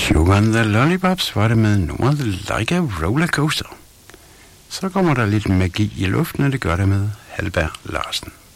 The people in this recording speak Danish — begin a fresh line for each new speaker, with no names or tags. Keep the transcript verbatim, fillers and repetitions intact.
Sugar and the Lollipops var det med nummeret Like a Roller Coaster. Så kommer der lidt magi i luften, og det gør det med Halberg Larsen.